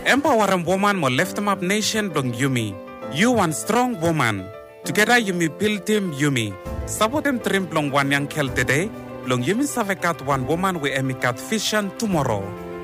Empower a woman mo left up nation dong Yumi. You one strong woman. Together Yumi build team Yumi. Support them trim long one young kel today. Long Yumi savekat one woman we emikat vision tomorrow.